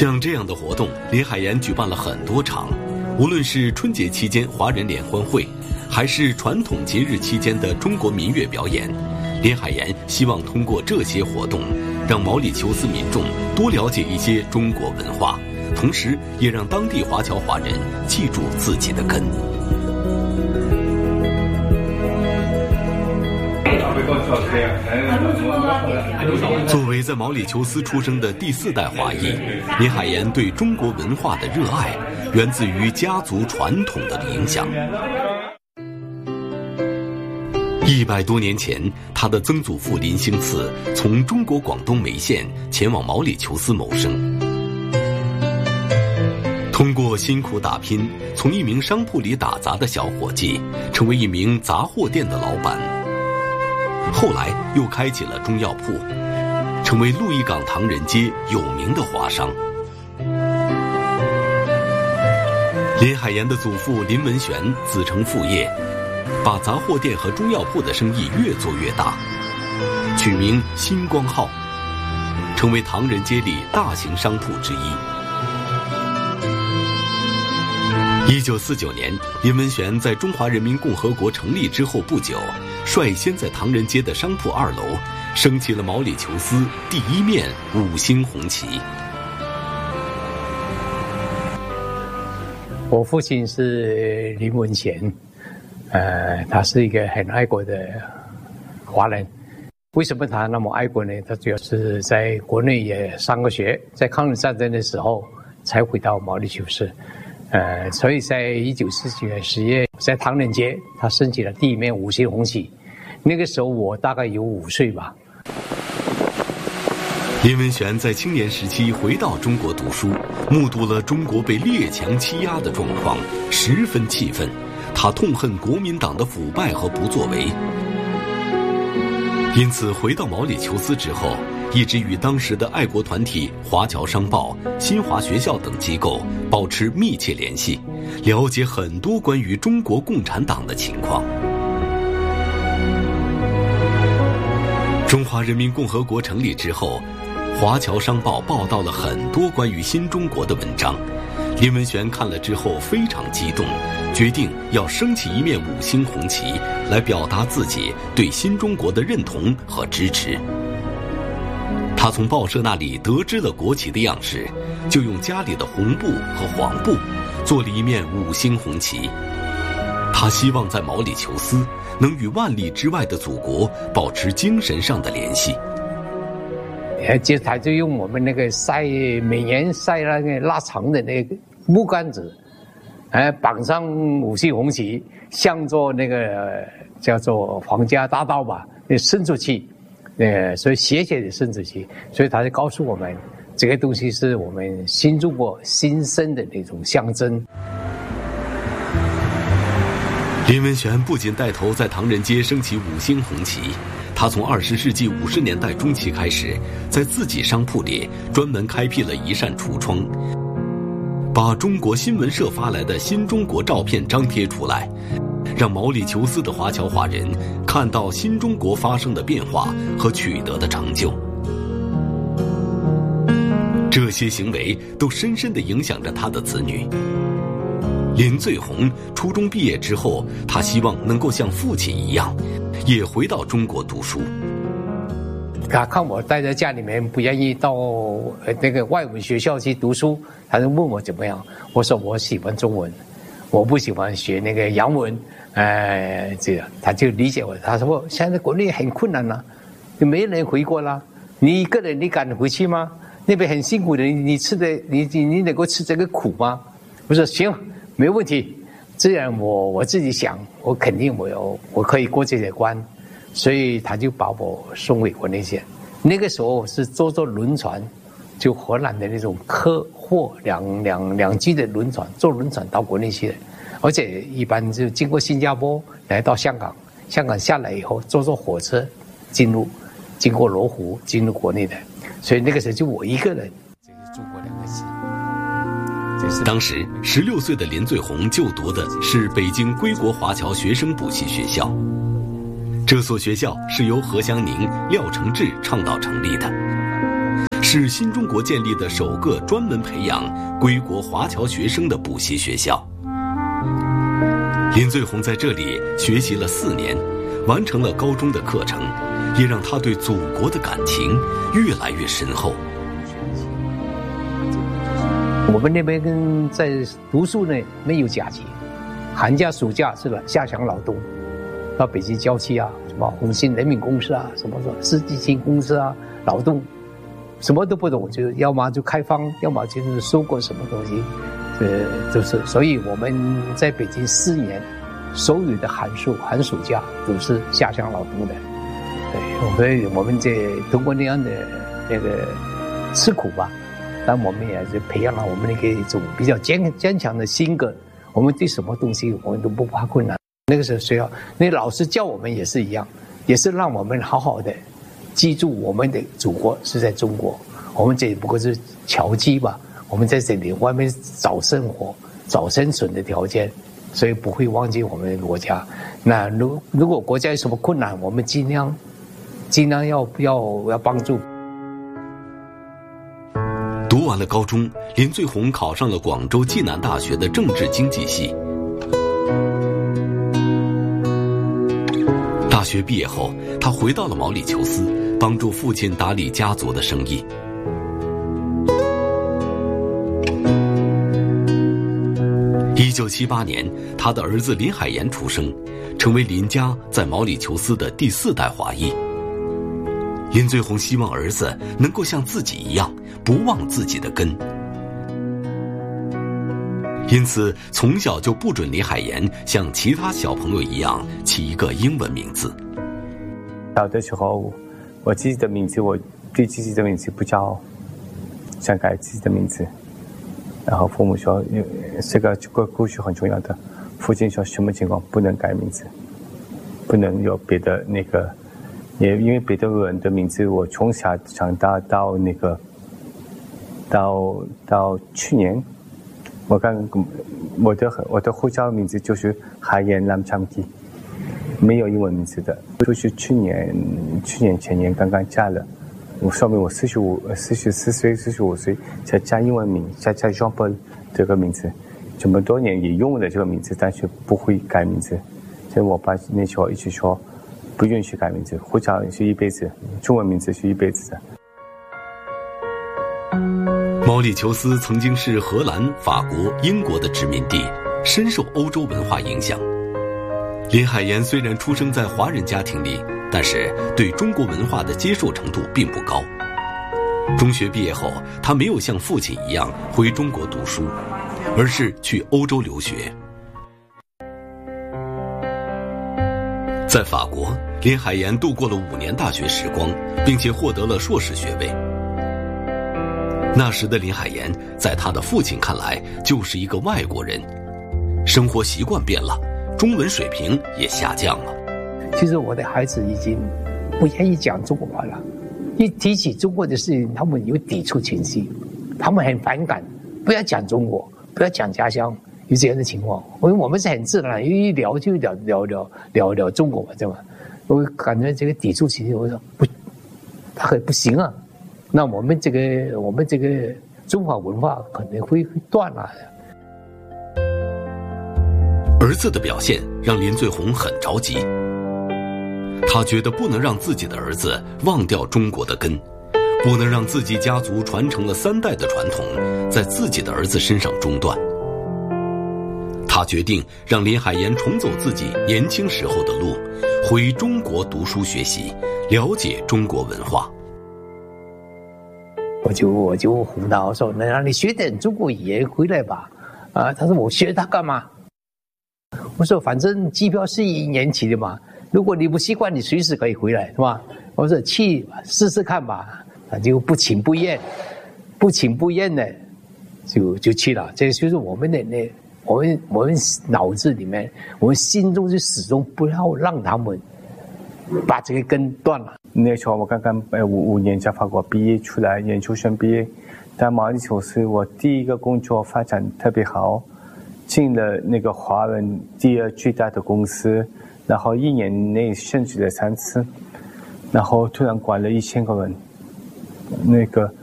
像这样的活动，林海岩举办了很多场，无论是春节期间华人联欢会，还是传统节日期间的中国民乐表演，林海岩希望通过这些活动，让毛里求斯民众多了解一些中国文化，同时也让当地华侨华人记住自己的根。作为在毛里求斯出生的第4代华裔，林海岩对中国文化的热爱源自于家族传统的影响。100多年前，他的曾祖父林兴次从中国广东梅县前往毛里求斯谋生，通过辛苦打拼，从一名商铺里打杂的小伙计，成为一名杂货店的老板。后来又开起了中药铺，成为鹿一港唐人街有名的华商。林海岩的祖父林文玄子承父业，把杂货店和中药铺的生意越做越大，取名新光号，成为唐人街里大型商铺之一。1949年，林文玄在中华人民共和国成立之后不久，率先在唐人街的商铺2楼升起了毛里求斯第1面5星红旗。 我父亲是林文贤，他是一个很爱国的华人。为什么他那么爱国呢？他主要是在国内也上过学，在抗日战争的时候才回到毛里求斯。所以在1949年10月，在唐人街，他升起了第1面5星红旗。那个时候我大概有5岁吧。 林文玄在青年时期回到中国读书，目睹了中国被列强欺压的状况，十分气愤。他痛恨国民党的腐败和不作为，因此回到毛里求斯之后，一直与当时的爱国团体华侨商报、新华学校等机构保持密切联系，了解很多关于中国共产党的情况。中华人民共和国成立之后，华侨商报报道了很多关于新中国的文章。林文玄看了之后非常激动，决定要升起1面5星红旗，来表达自己对新中国的认同和支持。他从报社那里得知了国旗的样式，就用家里的红布和黄布做了1面5星红旗。他希望在毛里求斯能与万里之外的祖国保持精神上的联系。 他就用我们那个每年晒那个腊肠的那个木杆子，绑上5星红旗，向着那个叫做皇家大道吧，伸出去，所以斜斜的伸出去，所以他就告诉我们，这个东西是我们新中国新生的那种象征。 林文玄不仅带头在唐人街升起5星红旗，他从20世纪50年代中期开始，在自己商铺里专门开辟了一扇橱窗，把中国新闻社发来的新中国照片张贴出来，让毛里求斯的华侨华人看到新中国发生的变化和取得的成就。这些行为都深深地影响着他的子女。林最红初中毕业之后，他希望能够像父亲一样，也回到中国读书。 他看我待在家里面，不愿意到那个外文学校去读书，他就问我怎么样。我说我喜欢中文，我不喜欢学那个洋文。这样他就理解我。他说现在国内很困难了，就没人回国了，你一个人你敢回去吗？那边很辛苦的，你吃的你能够吃这个苦吗？我说行，没问题。这样我自己想，我肯定我可以过这些关。所以他就把我送回国内去。那个时候是坐轮船，就荷兰的那种客货两机的轮船，坐轮船到国内去的。而且一般就经过新加坡来到香港，香港下来以后坐火车经过罗湖进入国内的。所以那个时候就我一个人。这个中国2个字。 当时16岁的林最红就读的是北京归国华侨学生补习学校。这所学校是由何香凝、廖承志倡导成立的， 是新中国建立的首个专门培养归国华侨学生的补习学校。林最红在这里学习了4年，完成了高中的课程，也让他对祖国的感情越来越深厚。 我们那边跟在读书呢没有假期，寒假暑假是下乡劳动，到北京郊区啊，什么红星人民公司啊，什么世纪青公司啊，劳动，什么都不懂，就要么就开荒，要么就是收割什么东西，就是所以我们在北京4年，所有的寒暑假都是下乡劳动的。对，所以我们这通过那样的那个吃苦吧，但我们也是培养了我们那个一种比较坚强的性格。我们对什么东西我们都不怕困难。那个时候学校那老师教我们也是一样，也是让我们好好的记住我们的祖国是在中国，我们这不过是侨居吧，我们在这里外面找生活找生存的条件，所以不会忘记我们的国家。那如果国家有什么困难，我们尽量要帮助。 读完了高中，林最红考上了广州暨南大学的政治经济系。大学毕业后，他回到了毛里求斯，帮助父亲打理家族的生意。1978年，他的儿子林海岩出生，成为林家在毛里求斯的第4代华裔。林最红希望儿子能够像自己一样，不忘自己的根，因此从小就不准林海岩像其他小朋友一样起一个英文名字。 小的时候，我自己的名字，我对自己的名字不叫，想改自己的名字。然后父母说，这个故事很重要的。父亲说什么情况不能改名字，不能有别的那个，也因为别的人的名字，我从小长大到那个，到去年，我的护照名字就是海岩蓝长基，没有英文名字的，就是去年前年刚刚加了。说明我44岁、45岁才加英文名，加 Jean Paul 这个名字，这么多年也用了这个名字，但是不会改名字。所以我爸那时候一直说，不允许改名字，护照是一辈子，中文名字是一辈子的。 毛里求斯曾经是荷兰、法国、英国的殖民地，深受欧洲文化影响。林海岩虽然出生在华人家庭里，但是对中国文化的接受程度并不高。中学毕业后，他没有像父亲一样回中国读书，而是去欧洲留学。在法国，林海岩度过了5年大学时光，并且获得了硕士学位。那时的林海岩在他的父亲看来就是一个外国人，生活习惯变了，中文水平也下降了。 其实我的孩子已经不愿意讲中国话了，一提起中国的事情，他们有抵触情绪，他们很反感，不要讲中国，不要讲家乡，有这样的情况。因为我们是很自然，一聊就聊中国嘛，对吧？我感觉这个抵触情绪，我说不，他很不行啊。那我们这个中华文化可能会断了。 儿子的表现让林最红很着急，他觉得不能让自己的儿子忘掉中国的根，不能让自己家族传承了3代的传统在自己的儿子身上中断。他决定让林海岩重走自己年轻时候的路，回中国读书学习，了解中国文化。 我就胡闹说，那让你学点中国语言回来吧。他说我学它干嘛？我说反正机票是1年期的嘛，如果你不习惯，你随时可以回来，是吧？我说去试试看吧，他就不情不愿的就去了。这就是我们的我们脑子里面，我们心中就始终不要让他们把这个根断了。 那时候我刚刚5年在法国毕业出来，研究生毕业，在毛里求斯我第一个工作发展特别好，进了那个华人第2最大的公司，然后1年内升职了3次，然后突然管了1000个人，那个